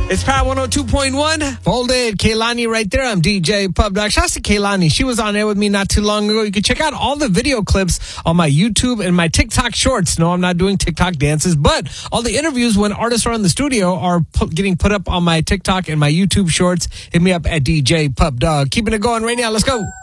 It's Power 102.1. Folded. Kaylani right there. I'm DJ Pub Dog. Shout out to Kaylani. She was on air with me not too long ago. You can check out all the video clips on my YouTube and my TikTok shorts. No, I'm not doing TikTok dances, but all the interviews when artists are in the studio are getting put up on my TikTok and my YouTube shorts. Hit me up at DJ Pub Dog. Keeping it going right now. Let's go.